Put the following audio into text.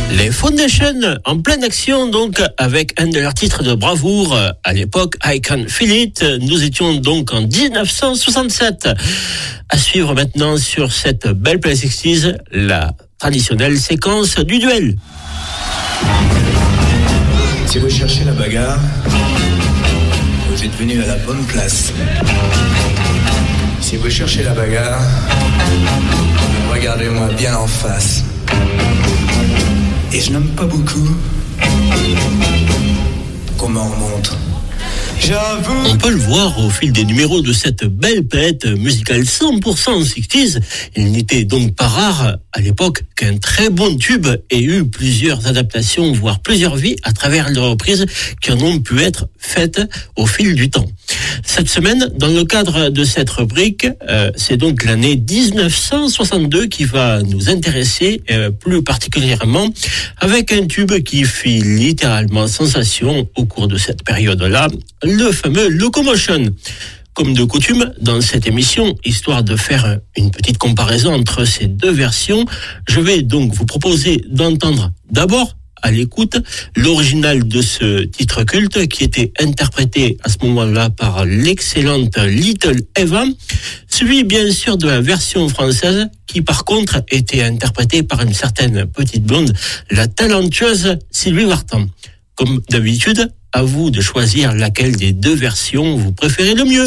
Les Foundations en pleine action donc avec un de leurs titres de bravoure à l'époque, I Can Feel It. Nous étions donc en 1967. À suivre maintenant sur cette belle Play 60s, la traditionnelle séquence du duel. Si vous cherchez la bagarre, vous êtes venu à la bonne place. Si vous cherchez la bagarre, regardez-moi bien en face. Et je n'aime pas beaucoup comment on monte. On peut le voir au fil des numéros de cette belle palette musicale 100% 60s. Il n'était donc pas rare à l'époque qu'un très bon tube ait eu plusieurs adaptations, voire plusieurs vies à travers les reprises qui en ont pu être faites au fil du temps. Cette semaine, dans le cadre de cette rubrique, c'est donc l'année 1962 qui va nous intéresser plus particulièrement avec un tube qui fit littéralement sensation au cours de cette période-là, le fameux Locomotion. Comme de coutume, dans cette émission, histoire de faire une petite comparaison entre ces deux versions, je vais donc vous proposer d'entendre d'abord à l'écoute l'original de ce titre culte qui était interprété à ce moment-là par l'excellente Little Eva, suivi bien sûr de la version française qui par contre était interprétée par une certaine petite blonde, la talentueuse Sylvie Vartan. Comme d'habitude, à vous de choisir laquelle des deux versions vous préférez le mieux.